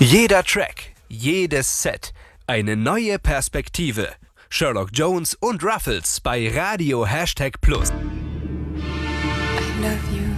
Jeder Track, jedes Set, eine neue Perspektive. Sherlock Jones und Ruffles bei Radio #Plus. I love you.